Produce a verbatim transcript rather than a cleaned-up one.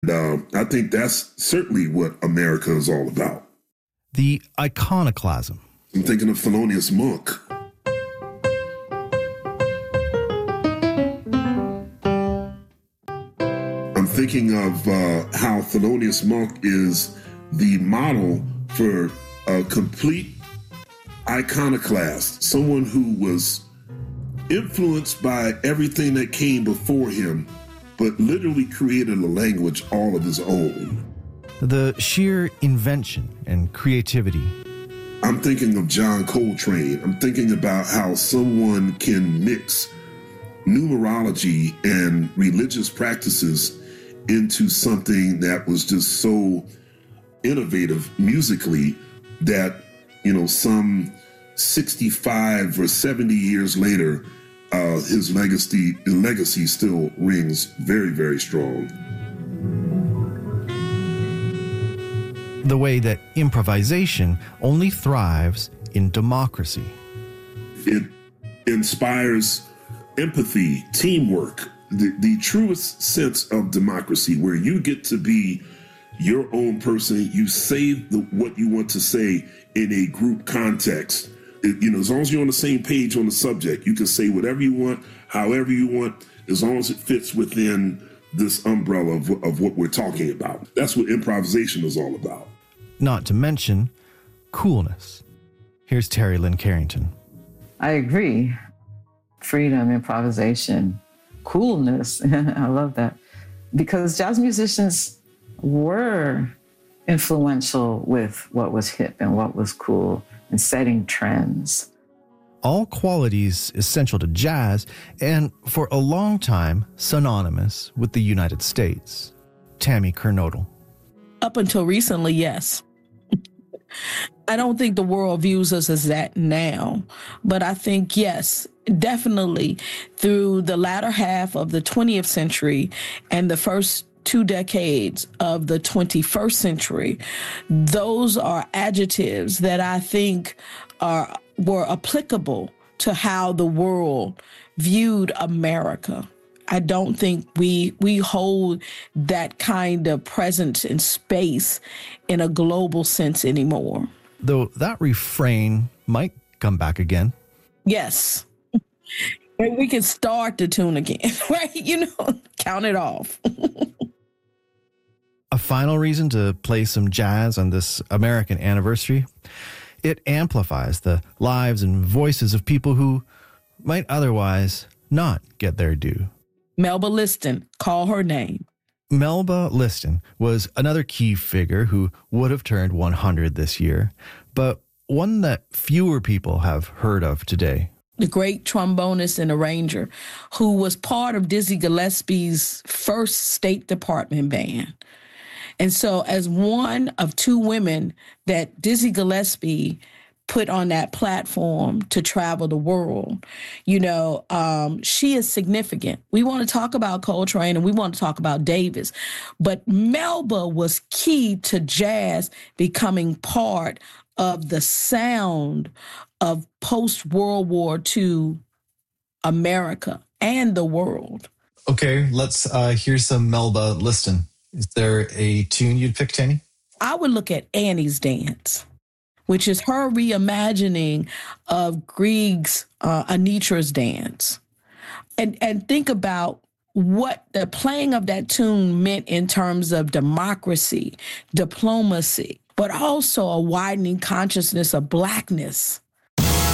Uh, I think that's certainly what America is all about. The iconoclasm. I'm thinking of Thelonious Monk. I'm thinking of uh, how Thelonious Monk is the model for a complete iconoclast, someone who was influenced by everything that came before him, but literally created a language all of his own. The sheer invention and creativity. I'm thinking of John Coltrane. I'm thinking about how someone can mix numerology and religious practices into something that was just so innovative musically that, you know, some sixty-five or seventy years later, uh, his legacy, legacy still rings very, very strong. The way that improvisation only thrives in democracy. It inspires empathy, teamwork, the, the truest sense of democracy, where you get to be your own person. You say the, what you want to say in a group context. It, you know, as long as you're on the same page on the subject, you can say whatever you want, however you want, as long as it fits within this umbrella of, of what we're talking about. That's what improvisation is all about. Not to mention coolness. Here's Terry Lynn Carrington. I agree. Freedom, improvisation, coolness. I love that. Because jazz musicians were influential with what was hip and what was cool and setting trends. All qualities essential to jazz and for a long time synonymous with the United States. Tammy Kernodle. Up until recently, yes. I don't think the world views us as that now, but I think, yes, definitely through the latter half of the twentieth century and the first two decades of the twenty-first century, those are adjectives that I think are were applicable to how the world viewed America. I don't think we we hold that kind of presence and space in a global sense anymore. Though that refrain might come back again. Yes. And we can start the tune again, right? You know, count it off. A final reason to play some jazz on this American anniversary, it amplifies the lives and voices of people who might otherwise not get their due. Melba Liston, call her name. Melba Liston was another key figure who would have turned one hundred this year, but one that fewer people have heard of today. The great trombonist and arranger who was part of Dizzy Gillespie's first State Department band. And so as one of two women that Dizzy Gillespie put on that platform to travel the world, you know, um, she is significant. We want to talk about Coltrane and we want to talk about Davis, but Melba was key to jazz becoming part of the sound of post-World War Two America and the world. Okay, let's uh, hear some Melba Liston. Is there a tune you'd pick, Tammy? I would look at Annie's Dance, which is her reimagining of Grieg's uh, Anitra's Dance. And, and think about what the playing of that tune meant in terms of democracy, diplomacy, but also a widening consciousness of Blackness